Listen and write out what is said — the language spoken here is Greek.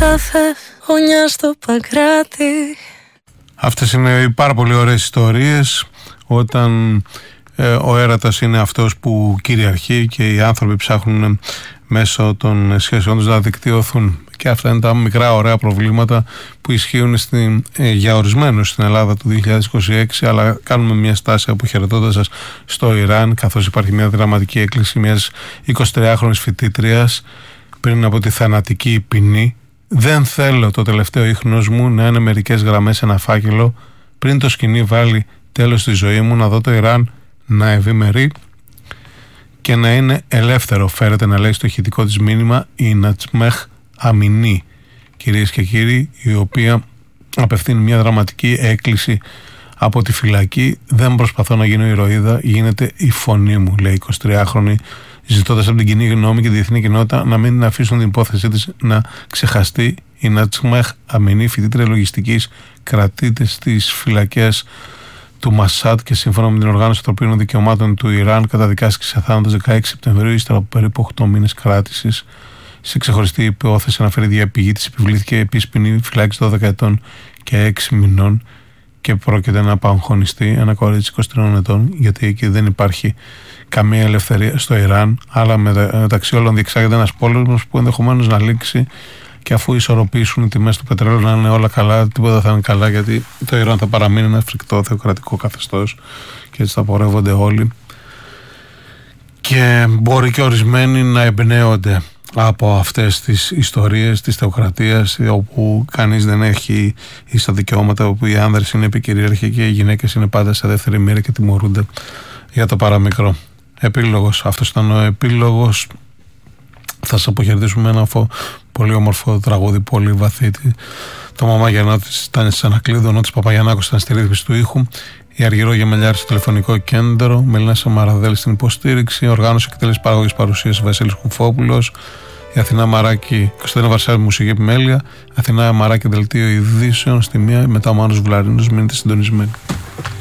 κάθε γωνιά στο Παγκράτη. Αυτές είναι οι πάρα πολύ ωραίες ιστορίες όταν ο έρωτας είναι αυτός που κυριαρχεί και οι άνθρωποι ψάχνουν μέσω των σχέσεων τους να δικτυωθούν. Και αυτά είναι τα μικρά ωραία προβλήματα που ισχύουν για ορισμένους στην Ελλάδα του 2026, αλλά κάνουμε μια στάση αποχαιρετώντας σας στο Ιράν, καθώς υπάρχει μια δραματική έκκληση μιας 23χρονης φοιτήτριας πριν από τη θανατική ποινή. Δεν θέλω το τελευταίο ίχνος μου να είναι μερικές γραμμές σε ένα φάκελο. Πριν το σκηνή βάλει τέλος στη ζωή μου, να δω το Ιράν να ευημερεί και να είναι ελεύθερο, φέρεται να λέει στο ηχητικό της μήνυμα η Νατσμέχ Αμινή, κυρίες και κύριοι, η οποία απευθύνει μια δραματική έκκληση από τη φυλακή. Δεν προσπαθώ να γίνω ηρωίδα, γίνεται η φωνή μου, λέει 23χρονη, ζητώντας από την κοινή γνώμη και τη διεθνή κοινότητα να μην αφήσουν την υπόθεσή της να ξεχαστεί. Η Νατσμέχ Αμινή, φοιτήτρια λογιστικής, κρατείται στις φυλακές του Μασάτ και σύμφωνα με την Οργάνωση Ανθρωπίνων Δικαιωμάτων του Ιράν καταδικάστηκε σε θάνατο 16 Σεπτεμβρίου ύστερα από περίπου 8 μήνες κράτησης. Σε ξεχωριστή υπόθεση αναφέρει διαπηγή της, επιβλήθηκε επίσης ποινή φυλάκιση 12 ετών και 6 μηνών και πρόκειται να απαγχωνιστεί ένα κορίτσι 23 ετών, γιατί εκεί δεν υπάρχει καμία ελευθερία στο Ιράν, αλλά μεταξύ όλων διεξάγεται ένας πόλεμος που ενδεχομένως να λήξει και αφού ισορροπήσουν οι τιμές του πετρέλαιου να είναι όλα καλά, τίποτα θα είναι καλά, γιατί το Ιράν θα παραμείνει ένα φρικτό θεοκρατικό καθεστώς και έτσι θα πορεύονται όλοι και μπορεί και ορισμένοι να εμπνέονται από αυτές τις ιστορίες της θεοκρατίας, όπου κανείς δεν έχει ίσα δικαιώματα, όπου οι άνδρες είναι επικυρίαρχοι και οι γυναίκες είναι πάντα σε δεύτερη μοίρα και τιμωρούνται για το παραμικρό. Επίλογος. Αυτός ήταν ο επίλογος. Θα σας αποχαιρετήσουμε ένα πολύ όμορφο τραγούδι, πολύ βαθύ. Το Μαμά Γιαννάτης ήταν σε ένα κλείδο, ο Παπαγιαννάκος ήταν στη ρύθμιση του ήχου, η Αργυρό Γεμελιάρη στο τηλεφωνικό κέντρο, Μελίνα Σαμαραδέλη στην υποστήριξη, οργάνωση εκτέλεση παραγωγής παρουσίαση Βασίλης Κουφόπουλος, η Αθηνά Μαράκη, Κωνσταντίνα Βαρσάλη μουσική επιμέλεια, Αθηνά Μαράκη δελτίο ειδήσεων στη μία, μετά ο Μάνος Βλαρίνος. Μείνετε συντονισμένοι.